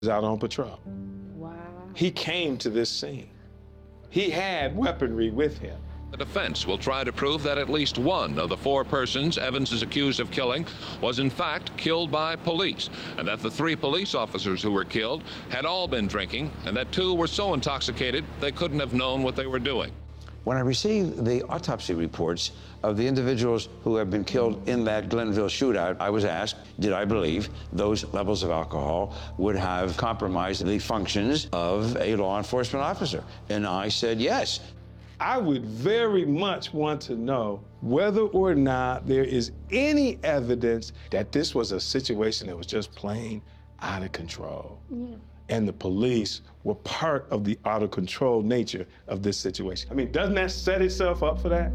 was out on patrol. Wow. He came to this scene. He had weaponry with him. The defense will try to prove that at least one of the four persons Evans is accused of killing was in fact killed by police, and that the three police officers who were killed had all been drinking, and that two were so intoxicated they couldn't have known what they were doing. When I received the autopsy reports of the individuals who have been killed in that Glenville shootout, I was asked, did I believe those levels of alcohol would have compromised the functions of a law enforcement officer? And I said yes. I would very much want to know whether or not there is any evidence that this was a situation that was just plain out of control. Yeah. And the police were part of the out of control nature of this situation. I mean, doesn't that set itself up for that?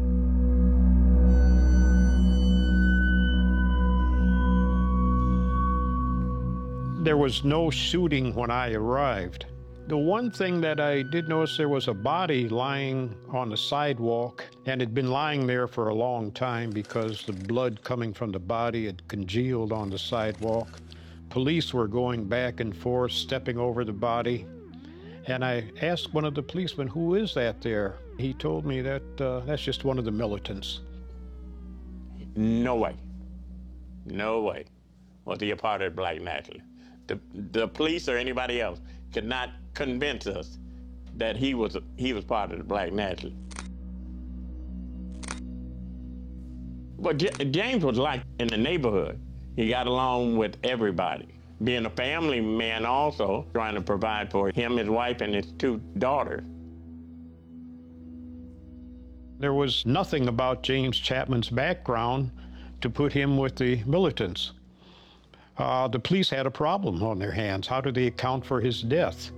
There was no shooting when I arrived. The one thing that I did notice, there was a body lying on the sidewalk, and had been lying there for a long time because the blood coming from the body had congealed on the sidewalk. Police were going back and forth, stepping over the body. And I asked one of the policemen, who is that there? He told me that that's just one of the militants. No way. No way was he a part of the Black Nationalists. The police or anybody else could not convince us that he was part of the Black Nationalists. But James was liked in the neighborhood. He got along with everybody. Being a family man also, trying to provide for him, his wife, and his two daughters. There was nothing about James Chapman's background to put him with the militants. The police had a problem on their hands. How do they account for his death?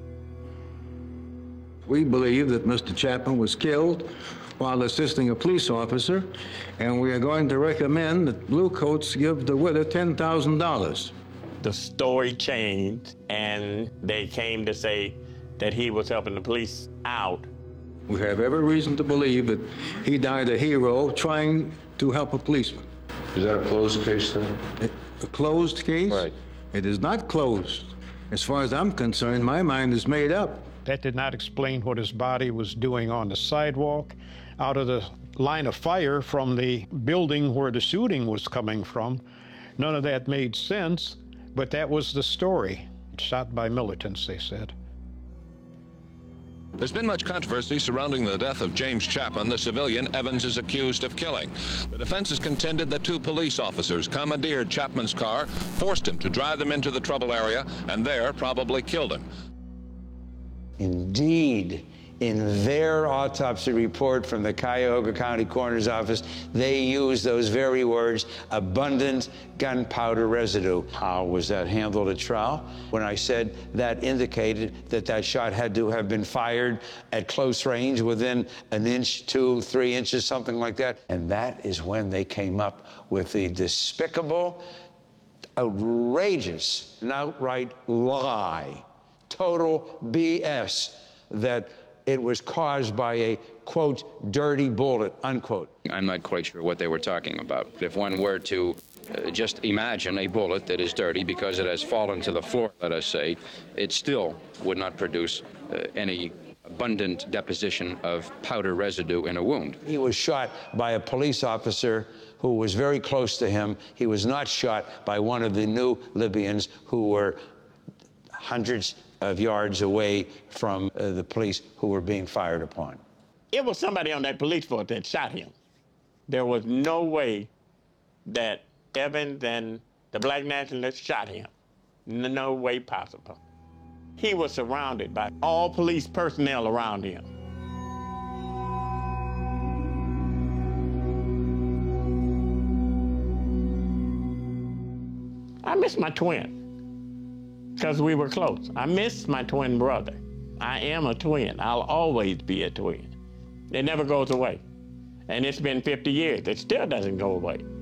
We believe that Mr. Chapman was killed while assisting a police officer, and we are going to recommend that Blue Coats give the widow $10,000. The story changed, and they came to say that he was helping the police out. We have every reason to believe that he died a hero trying to help a policeman. Is that a closed case then? A closed case? Right. It is not closed. As far as I'm concerned, my mind is made up. That did not explain what his body was doing on the sidewalk, out of the line of fire from the building where the shooting was coming from. None of that made sense, but that was the story. Shot by militants, they said. There's been much controversy surrounding the death of James Chapman, the civilian Evans is accused of killing. The defense has contended that two police officers commandeered Chapman's car, forced him to drive them into the trouble area, and there probably killed him. Indeed, in their autopsy report from the Cuyahoga County Coroner's Office, they used those very words, abundant gunpowder residue. How was that handled at trial? When I said that indicated that that shot had to have been fired at close range within an inch, 2, 3 inches, something like that. And that is when they came up with the despicable, outrageous, and outright lie, total BS, that it was caused by a, quote, dirty bullet, unquote. I'm not quite sure what they were talking about. If one were to just imagine a bullet that is dirty because it has fallen to the floor, let us say, it still would not produce any abundant deposition of powder residue in a wound. He was shot by a police officer who was very close to him. He was not shot by one of the new Libyans who were hundreds of yards away from the police who were being fired upon. It was somebody on that police force that shot him. There was no way that Evans and the Black Nationalists shot him. No way possible. He was surrounded by all police personnel around him. I miss my twin, because we were close. I miss my twin brother. I am a twin. I'll always be a twin. It never goes away. And it's been 50 years. It still doesn't go away.